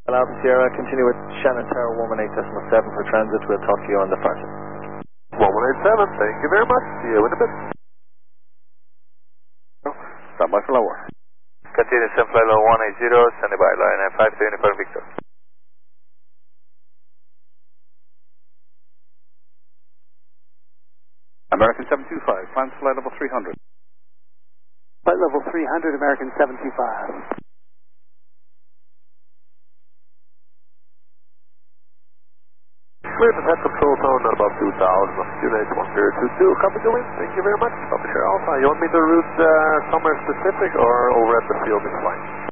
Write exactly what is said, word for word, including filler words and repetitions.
Alpha Sierra, continue with Shannon Tower one one eight decimal seven for transit. We'll talk to you on the first. one one eight seven, thank you very much. See you in a bit. Stand by for lower. Continue seven flight level one eight zero, standing by, line nine five two Uniform Victor. American seven two five, climb to flight level three hundred. Flight level three hundred, American seven two five. Clear to head control zone at about two thousand, Unit one zero two two, copy the wind, thank you very much. Copy Sierra Alpha, you want me to route uh, somewhere specific or over at the field is fine?